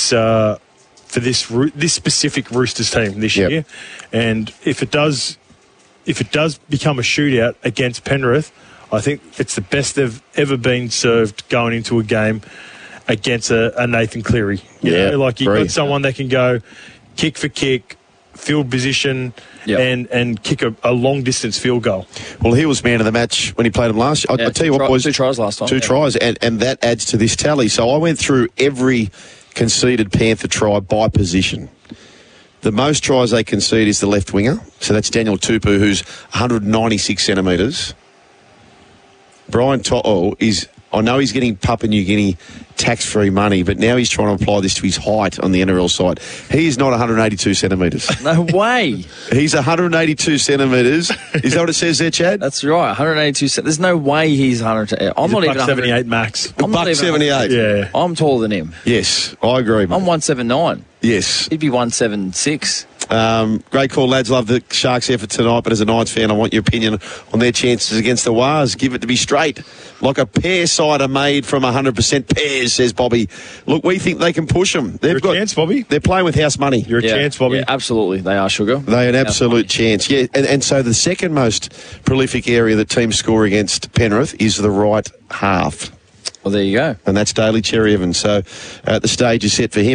this specific Roosters team this year, and if it does become a shootout against Penrith, I think it's the best they've ever been served going into a game against a Nathan Cleary. You know, like you've got someone that can go kick for kick, field position, and kick a long-distance field goal. Well, he was man of the match when he played him last year. I'll tell you what, boys. 2 tries last time. 2 tries, and that adds to this tally. So I went through every conceded Panther try by position. The most tries they concede is the left winger. So that's Daniel Tupou, who's 196 centimetres. Brian To'o is... I know he's getting Papua New Guinea tax-free money, but now he's trying to apply this to his height on the NRL side. He is not 182 centimetres. No way. He's 182 centimetres. Is that what it says there, Chad? That's right, 182 centimetres. There's no way he's 100. I'm not even 78 max. I'm not even 78. Yeah. I'm taller than him. Yes, I agree, mate. I'm 179. Yes. He'd be 176. Great call, lads. Love the Sharks' effort tonight, but as a Knights fan, I want your opinion on their chances against the Wars. Give it to be straight. Like a pear cider made from 100% pears, says Bobby. Look, we think they can push them. You're a chance, Bobby. They're playing with house money. You're a chance, Bobby. Yeah, absolutely. They are, Sugar. They're an absolute chance. Yeah, and so the second most prolific area that teams score against Penrith is the right half. Well, there you go. And that's Daly Cherry Evans. So the stage is set for him.